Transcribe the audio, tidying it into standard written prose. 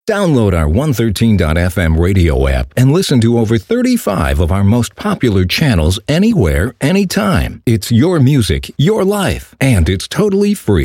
Download our 113.fm radio app and listen to over 35 of our most popular channels anywhere, anytime. It's your music, your life, and it's totally free.